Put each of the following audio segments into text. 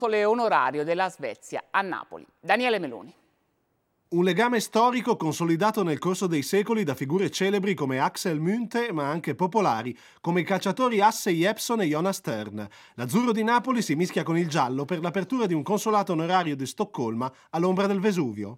onorario della Svezia a Napoli. Daniele Meloni. Un legame storico consolidato nel corso dei secoli da figure celebri come Axel Munthe, ma anche popolari, come i calciatori Hasse Jeppsson e Jonas Stern. L'azzurro di Napoli si mischia con il giallo per l'apertura di un consolato onorario di Stoccolma all'ombra del Vesuvio.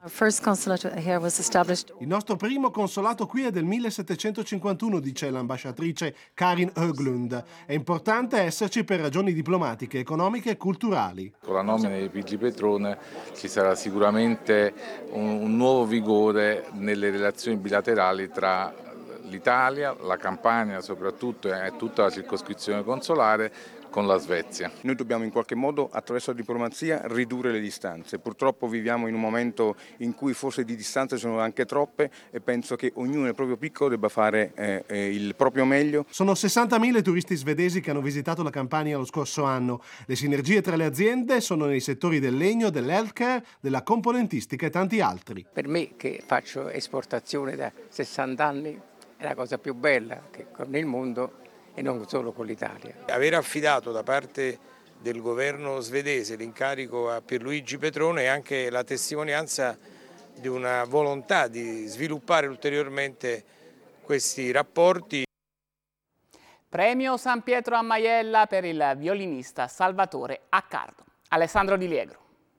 Il nostro primo consolato qui è del 1751, dice l'ambasciatrice Karin Höglund. È importante esserci per ragioni diplomatiche, economiche e culturali. Con la nomina di Pigi Petrone ci sarà sicuramente un nuovo vigore nelle relazioni bilaterali tra l'Italia, la Campania soprattutto e tutta la circoscrizione consolare con la Svezia. Noi dobbiamo in qualche modo attraverso la diplomazia ridurre le distanze. Purtroppo viviamo in un momento in cui forse di distanze sono anche troppe e penso che ognuno nel proprio piccolo debba fare il proprio meglio. Sono 60.000 i turisti svedesi che hanno visitato la Campania lo scorso anno. Le sinergie tra le aziende sono nei settori del legno, dell'healthcare, della componentistica e tanti altri. Per me che faccio esportazione da 60 anni è la cosa più bella che con il mondo e non solo con l'Italia. Aver affidato da parte del governo svedese l'incarico a Pierluigi Petrone è anche la testimonianza di una volontà di sviluppare ulteriormente questi rapporti. Premio San Pietro a Maiella per il violinista Salvatore Accardo. Alessandro Di Liegro.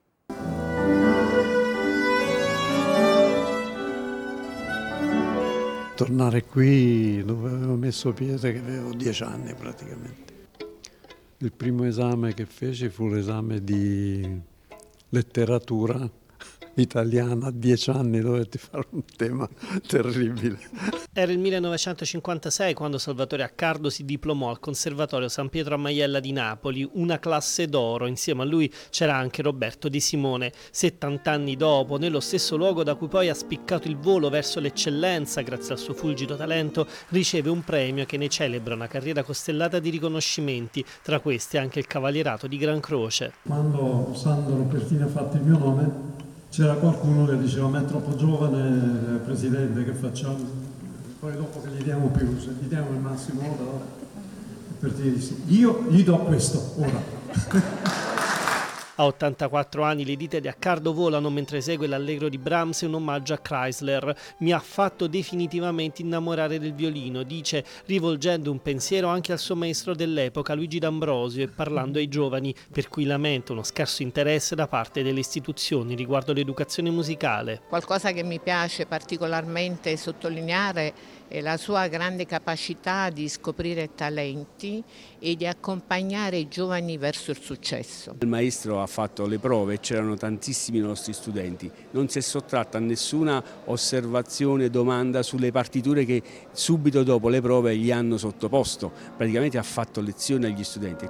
Tornare qui dove avevo messo piede che avevo 10 anni praticamente. Il primo esame che feci fu l'esame di letteratura italiana. A 10 anni dovetti fare un tema terribile. Era il 1956 quando Salvatore Accardo si diplomò al Conservatorio San Pietro a Maiella di Napoli, una classe d'oro. Insieme a lui c'era anche Roberto De Simone. 70 anni dopo, nello stesso luogo da cui poi ha spiccato il volo verso l'eccellenza grazie al suo fulgido talento, riceve un premio che ne celebra una carriera costellata di riconoscimenti, tra questi anche il Cavalierato di Gran Croce. Quando Sandro Pertini ha fatto il mio nome, c'era qualcuno che diceva: ma è troppo giovane, Presidente, che facciamo? Poi dopo che gli diamo più, se gli diamo il massimo ora, Pertini disse: io gli do questo, ora. A 84 anni le dita di Accardo volano mentre esegue l'Allegro di Brahms, un omaggio a Chrysler. Mi ha fatto definitivamente innamorare del violino, dice, rivolgendo un pensiero anche al suo maestro dell'epoca, Luigi D'Ambrosio, e parlando ai giovani, per cui lamenta uno scarso interesse da parte delle istituzioni riguardo l'educazione musicale. Qualcosa che mi piace particolarmente sottolineare è la sua grande capacità di scoprire talenti e di accompagnare i giovani verso il successo. Il maestro ha fatto le prove, c'erano tantissimi nostri studenti, non si è sottratto a nessuna osservazione, domanda sulle partiture che subito dopo le prove gli hanno sottoposto, praticamente ha fatto lezioni agli studenti.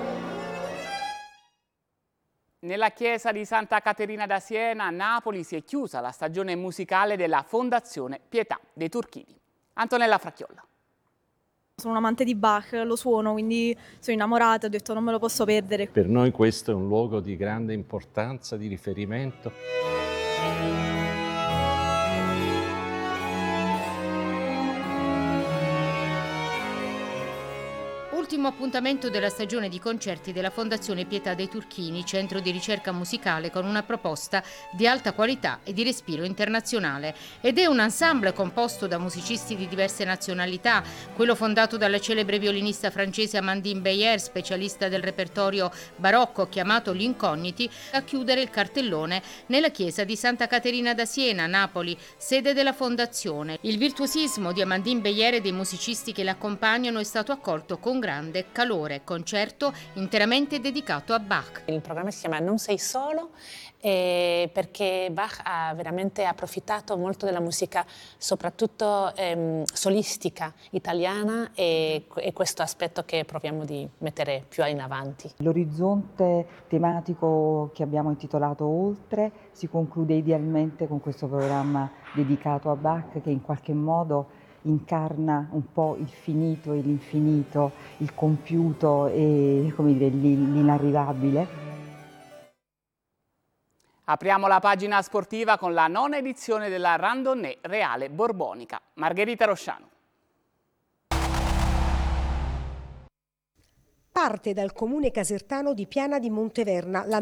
Nella chiesa di Santa Caterina da Siena, a Napoli, si è chiusa la stagione musicale della Fondazione Pietà dei Turchini. Antonella Fracchiolla. Sono un amante di Bach, lo suono, quindi sono innamorata, ho detto non me lo posso perdere. Per noi questo è un luogo di grande importanza, di riferimento. Ultimo appuntamento della stagione di concerti della Fondazione Pietà dei Turchini, centro di ricerca musicale con una proposta di alta qualità e di respiro internazionale. Ed è un ensemble composto da musicisti di diverse nazionalità, quello fondato dalla celebre violinista francese Amandine Beyer, specialista del repertorio barocco chiamato Gli Incogniti, a chiudere il cartellone nella chiesa di Santa Caterina da Siena, Napoli, sede della Fondazione. Il virtuosismo di Amandine Beyer e dei musicisti che l'accompagnano è stato accolto con grande calore, concerto interamente dedicato a Bach. Il programma si chiama Non sei solo perché Bach ha veramente approfittato molto della musica, soprattutto solistica italiana, e questo aspetto che proviamo di mettere più in avanti. L'orizzonte tematico che abbiamo intitolato Oltre si conclude idealmente con questo programma dedicato a Bach, che in qualche modo incarna un po' il finito e l'infinito, il compiuto e, come dire, l'inarrivabile. Apriamo la pagina sportiva con la nona edizione della Randonnée Reale Borbonica. Margherita Rosciano. Parte dal comune casertano di Piana di Monteverna la